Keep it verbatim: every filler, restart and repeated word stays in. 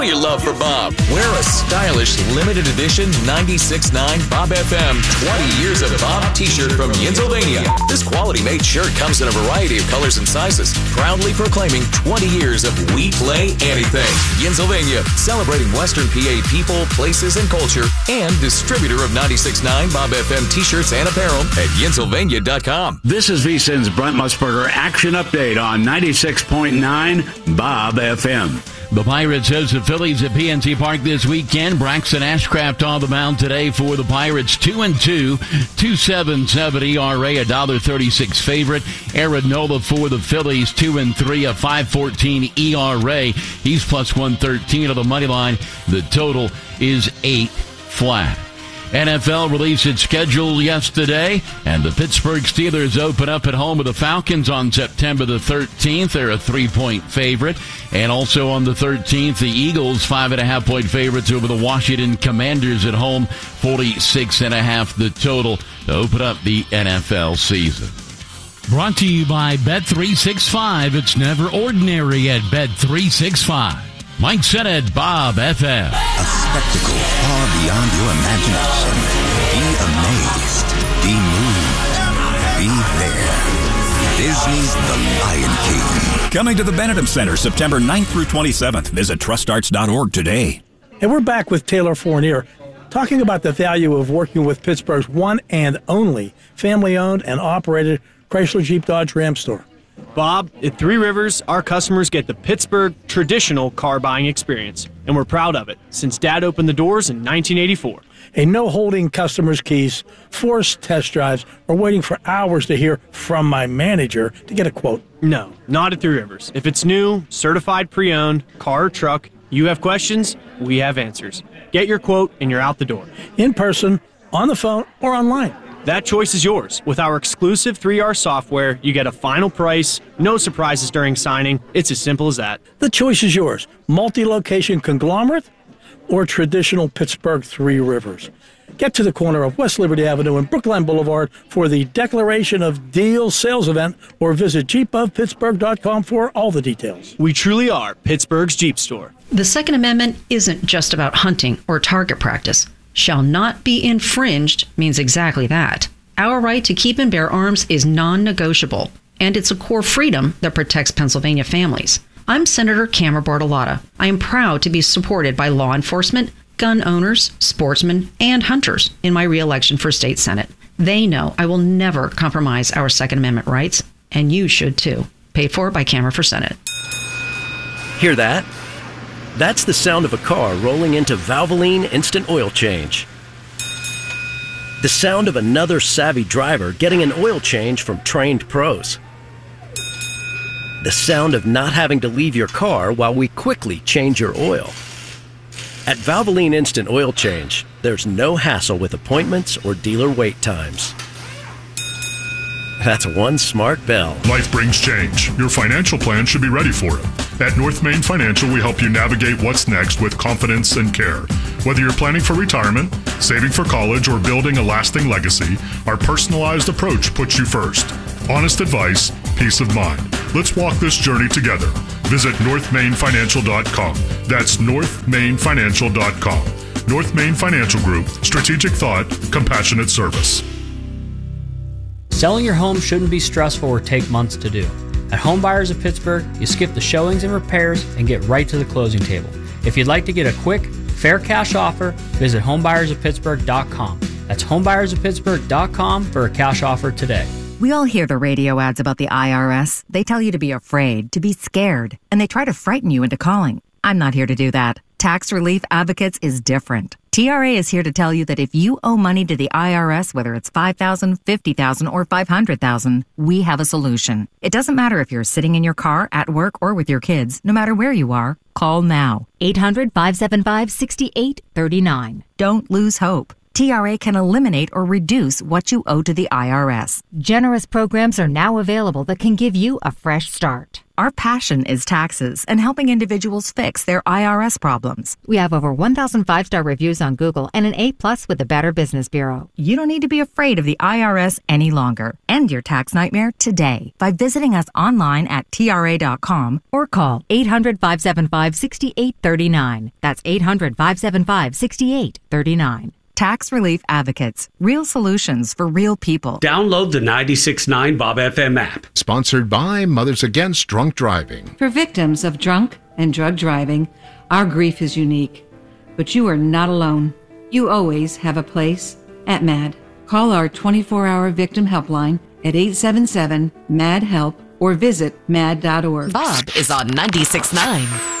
Your love for Bob. Wear a stylish limited edition ninety-six point nine Bob F M twenty years of Bob t-shirt from Yinsylvania. This quality made shirt comes in a variety of colors and sizes, proudly proclaiming twenty years of We Play Anything. Yinsylvania, celebrating Western P A people, places, and culture, and distributor of ninety-six point nine Bob F M t-shirts and apparel at Yinsylvania dot com. This is VSiN's Brent Musburger Action Update on ninety-six point nine Bob F M. The Pirates host the Phillies at P N C Park this weekend. Braxton Ashcraft on the mound today for the Pirates. Two and two, two seven seven E R A, a dollar thirty-six favorite. Aaron Nola for the Phillies, two and three, a five fourteen E R A. He's plus one thirteen on the money line. The total is eight flat. N F L released its schedule yesterday, and the Pittsburgh Steelers open up at home with the Falcons on September the thirteenth. They're a three-point favorite. And also on the thirteenth, the Eagles, five and a half point favorites over the Washington Commanders at home, forty-six and a half the total to open up the N F L season. Brought to you by Bet three sixty-five. It's never ordinary at Bet three sixty-five. Mike Sennett, Bob F M. A spectacle far beyond your imagination. Be amazed. Be moved. Be there. Disney's The Lion King. Coming to the Benetton Center September ninth through twenty-seventh. Visit trust arts dot org today. And we're back with Taylor Fournier, talking about the value of working with Pittsburgh's one and only family-owned and operated Chrysler Jeep Dodge Ram store. Bob, at Three Rivers, our customers get the Pittsburgh traditional car buying experience, and we're proud of it since Dad opened the doors in nineteen eighty-four. A no holding customers' keys, forced test drives, or waiting for hours to hear from my manager to get a quote. No, not at Three Rivers. If it's new, certified pre-owned, car or truck, you have questions, we have answers. Get your quote and you're out the door. In person, on the phone, or online. That choice is yours. With our exclusive three R software, you get a final price, no surprises during signing. It's as simple as that. The choice is yours. Multi-location conglomerate or traditional Pittsburgh Three Rivers. Get to the corner of West Liberty Avenue and Brookline Boulevard for the Declaration of Deals sales event, or visit jeep of pittsburgh dot com for all the details. We truly are Pittsburgh's Jeep store. The Second Amendment isn't just about hunting or target practice. Shall not be infringed means exactly that. Our right to keep and bear arms is non-negotiable, and it's a core freedom that protects Pennsylvania families. I'm Senator Camera Bartolotta. I am proud to be supported by law enforcement, gun owners, sportsmen, and hunters in my re-election for state senate. They know I will never compromise our Second Amendment rights, and you should too. Paid for by Camera for Senate. Hear that? That's the sound of a car rolling into Valvoline Instant Oil Change. The sound of another savvy driver getting an oil change from trained pros. The sound of not having to leave your car while we quickly change your oil. At Valvoline Instant Oil Change, there's no hassle with appointments or dealer wait times. That's one smart bell. Life brings change. Your financial plan should be ready for it. At North Main Financial, we help you navigate what's next with confidence and care. Whether you're planning for retirement, saving for college, or building a lasting legacy, our personalized approach puts you first. Honest advice, peace of mind. Let's walk this journey together. Visit north main financial dot com. That's north main financial dot com. North Main Financial Group. Strategic thought, compassionate service. Selling your home shouldn't be stressful or take months to do. At Home Buyers of Pittsburgh, you skip the showings and repairs and get right to the closing table. If you'd like to get a quick, fair cash offer, visit home buyers of pittsburgh dot com. That's home buyers of pittsburgh dot com for a cash offer today. We all hear the radio ads about the I R S. They tell you to be afraid, to be scared, and they try to frighten you into calling. I'm not here to do that. Tax Relief Advocates is different. T R A is here to tell you that if you owe money to the I R S, whether it's five thousand dollars, fifty thousand dollars, or five hundred thousand dollars, we have a solution. It doesn't matter if you're sitting in your car, at work, or with your kids. No matter where you are, call now. eight hundred, five seven five, six eight three nine. Don't lose hope. T R A can eliminate or reduce what you owe to the I R S. Generous programs are now available that can give you a fresh start. Our passion is taxes and helping individuals fix their I R S problems. We have over one thousand five-star reviews on Google and an A-plus with the Better Business Bureau. You don't need to be afraid of the I R S any longer. End your tax nightmare today by visiting us online at T R A dot com or call eight hundred, five seven five, six eight three nine. That's eight hundred, five seven five, six eight three nine. Tax Relief Advocates. Real solutions for real people. Download the ninety-six point nine Bob F M app. Sponsored by Mothers Against Drunk Driving. For victims of drunk and drug driving, our grief is unique. But you are not alone. You always have a place at MAD. Call our twenty-four hour victim helpline at eight seven seven, M A D, HELP or visit mad dot org. Bob is on ninety-six point nine.